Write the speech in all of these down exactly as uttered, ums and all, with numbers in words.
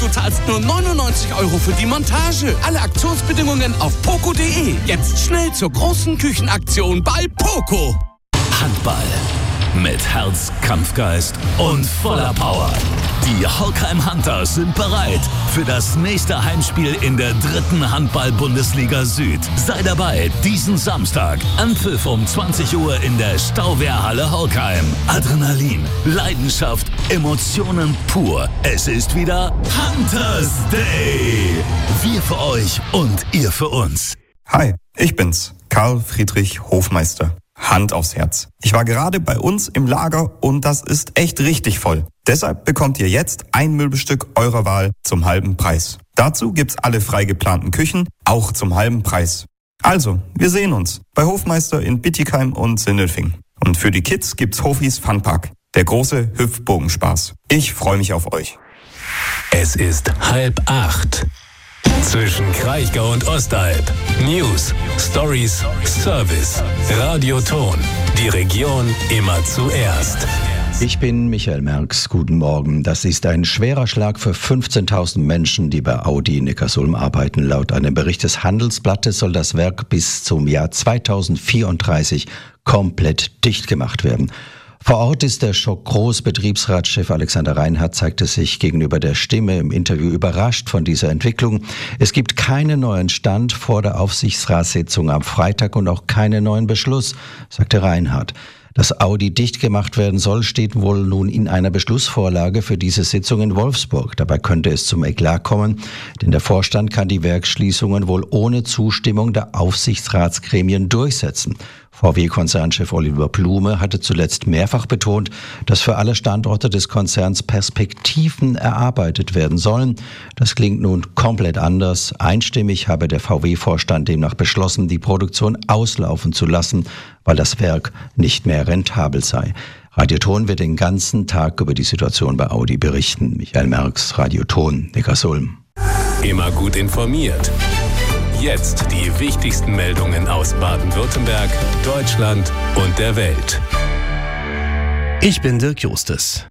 und du zahlst nur neunundneunzig Euro für die Montage. Alle Aktionsbedingungen auf poco punkt de. Jetzt schnell zur großen Küchenaktion bei Poco. Handball mit Herz, Kampfgeist und voller Power. Die Holkheim Hunters sind bereit für das nächste Heimspiel in der dritten Handball-Bundesliga Süd. Sei dabei diesen Samstag. Anpfiff um zwanzig Uhr in der Stauwehrhalle Holkheim. Adrenalin, Leidenschaft, Emotionen pur. Es ist wieder Hunters Day. Wir für euch und ihr für uns. Hi, ich bin's, Karl Friedrich Hofmeister. Hand aufs Herz. Ich war gerade bei uns im Lager und das ist echt richtig voll. Deshalb bekommt ihr jetzt ein Möbelstück eurer Wahl zum halben Preis. Dazu gibt's alle frei geplanten Küchen, auch zum halben Preis. Also, wir sehen uns bei Hofmeister in Bittigheim und Sindelfing. Und für die Kids gibt's Hofis Funpark, der große Hüpfbogenspaß. Ich freue mich auf euch. Es ist halb acht. Zwischen Kraichgau und Ostalb. News, Stories, Service. Radioton. Die Region immer zuerst. Ich bin Michael Merks. Guten Morgen. Das ist ein schwerer Schlag für fünfzehntausend Menschen, die bei Audi in Neckarsulm arbeiten. Laut einem Bericht des Handelsblattes soll das Werk bis zum Jahr zweitausendvierunddreißig komplett dicht gemacht werden. Vor Ort ist der Schock groß. Betriebsratschef Alexander Reinhardt zeigte sich gegenüber der Stimme im Interview überrascht von dieser Entwicklung. Es gibt keinen neuen Stand vor der Aufsichtsratssitzung am Freitag und auch keinen neuen Beschluss, sagte Reinhardt. Dass Audi dicht gemacht werden soll, steht wohl nun in einer Beschlussvorlage für diese Sitzung in Wolfsburg. Dabei könnte es zum Eklat kommen, denn der Vorstand kann die Werksschließungen wohl ohne Zustimmung der Aufsichtsratsgremien durchsetzen. V W-Konzernchef Oliver Blume hatte zuletzt mehrfach betont, dass für alle Standorte des Konzerns Perspektiven erarbeitet werden sollen. Das klingt nun komplett anders. Einstimmig habe der V W-Vorstand demnach beschlossen, die Produktion auslaufen zu lassen, weil das Werk nicht mehr rentabel sei. Radioton wird den ganzen Tag über die Situation bei Audi berichten. Michael Merks, Radioton, Neckarsulm. Immer gut informiert. Jetzt die wichtigsten Meldungen aus Baden-Württemberg, Deutschland und der Welt. Ich bin Dirk Justus.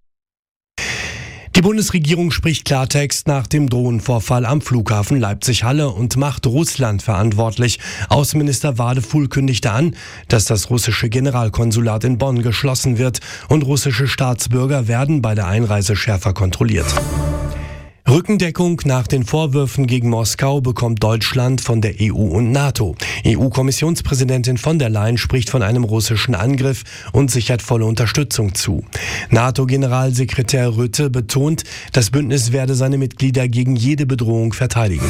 Die Bundesregierung spricht Klartext nach dem Drohnenvorfall am Flughafen Leipzig-Halle und macht Russland verantwortlich. Außenminister Wadefuhl kündigte an, dass das russische Generalkonsulat in Bonn geschlossen wird und russische Staatsbürger werden bei der Einreise schärfer kontrolliert. Rückendeckung nach den Vorwürfen gegen Moskau bekommt Deutschland von der E U und NATO. E U-Kommissionspräsidentin von der Leyen spricht von einem russischen Angriff und sichert volle Unterstützung zu. NATO-Generalsekretär Rutte betont, das Bündnis werde seine Mitglieder gegen jede Bedrohung verteidigen.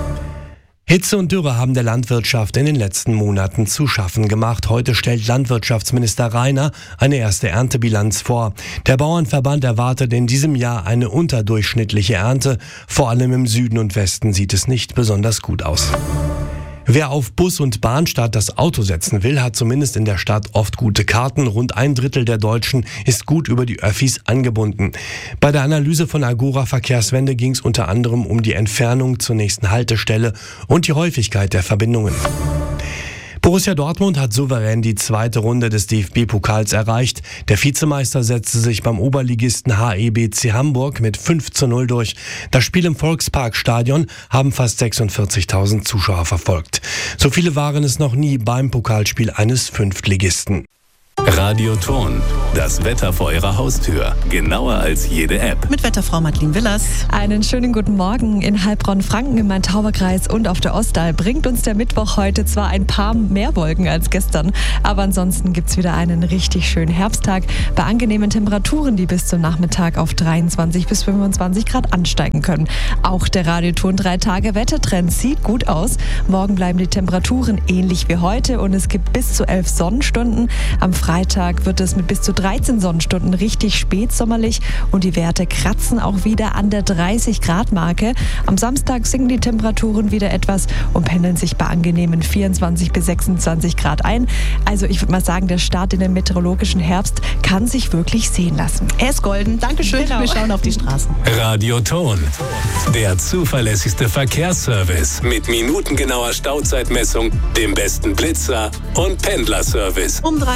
Hitze und Dürre haben der Landwirtschaft in den letzten Monaten zu schaffen gemacht. Heute stellt Landwirtschaftsminister Rainer eine erste Erntebilanz vor. Der Bauernverband erwartet in diesem Jahr eine unterdurchschnittliche Ernte. Vor allem im Süden und Westen sieht es nicht besonders gut aus. Wer auf Bus und Bahn statt das Auto setzen will, hat zumindest in der Stadt oft gute Karten. Rund ein Drittel der Deutschen ist gut über die Öffis angebunden. Bei der Analyse von Agora Verkehrswende ging es unter anderem um die Entfernung zur nächsten Haltestelle und die Häufigkeit der Verbindungen. Borussia Dortmund hat souverän die zweite Runde des D F B-Pokals erreicht. Der Vizemeister setzte sich beim Oberligisten H E B C Hamburg mit fünf zu null durch. Das Spiel im Volksparkstadion haben fast sechsundvierzigtausend Zuschauer verfolgt. So viele waren es noch nie beim Pokalspiel eines Fünftligisten. Radioton, das Wetter vor Ihrer Haustür. Genauer als jede App. Mit Wetterfrau Madeline Willers. Einen schönen guten Morgen. In Heilbronn-Franken im Main-Tauber-Kreis und auf der Ostalb bringt uns der Mittwoch heute zwar ein paar mehr Wolken als gestern, aber ansonsten gibt es wieder einen richtig schönen Herbsttag bei angenehmen Temperaturen, die bis zum Nachmittag auf dreiundzwanzig bis fünfundzwanzig Grad ansteigen können. Auch der Radioton drei Tage Wettertrend sieht gut aus. Morgen bleiben die Temperaturen ähnlich wie heute und es gibt bis zu elf Sonnenstunden. Am Freitag wird es mit bis zu dreizehn Sonnenstunden richtig spätsommerlich und die Werte kratzen auch wieder an der dreißig Grad Marke. Am Samstag sinken die Temperaturen wieder etwas und pendeln sich bei angenehmen vierundzwanzig bis sechsundzwanzig Grad ein. Also ich würde mal sagen, der Start in den meteorologischen Herbst kann sich wirklich sehen lassen. Er ist golden. Dankeschön. Genau. Wir schauen auf die Straßen. Radioton, der zuverlässigste Verkehrsservice mit minutengenauer Stauzeitmessung, dem besten Blitzer und Pendlerservice. Um drei nach halb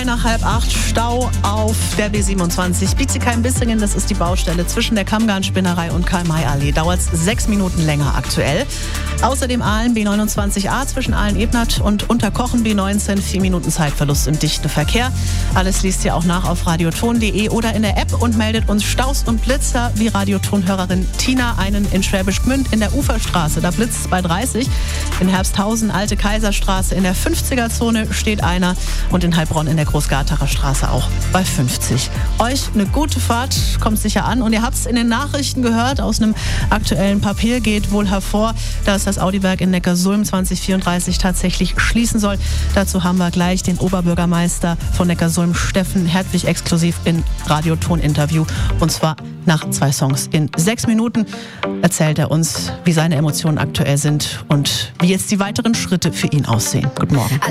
acht Stau auf der B siebenundzwanzig. Bietigheim-Bissingen, das ist die Baustelle zwischen der Kammgarn-Spinnerei und Karl-May-Allee. Dauert sechs Minuten länger aktuell. Außerdem Aalen B neunundzwanzig a zwischen Aalen-Ebnat und Unterkochen B neunzehn. Vier Minuten Zeitverlust im dichten Verkehr. Alles liest ihr auch nach auf radioton punkt de oder in der App und meldet uns Staus und Blitzer wie Radioton-Hörerin Tina einen in Schwäbisch Gmünd in der Uferstraße. Da blitzt es bei dreißig. In Herbsthausen, Alte Kaiserstraße in der fünfziger-Zone steht einer und in Heilbronn in der Großgartacher Straße auch bei fünfzig. Euch eine gute Fahrt, kommt sicher an. Und ihr habt es in den Nachrichten gehört, aus einem aktuellen Papier geht wohl hervor, dass das Audi-Werk in Neckarsulm zwanzig vierunddreißig tatsächlich schließen soll. Dazu haben wir gleich den Oberbürgermeister von Neckarsulm, Steffen Hertwig, exklusiv in Radioton-Interview. Und zwar nach zwei Songs. In sechs Minuten erzählt er uns, wie seine Emotionen aktuell sind und wie jetzt die weiteren Schritte für ihn aussehen. Guten Morgen.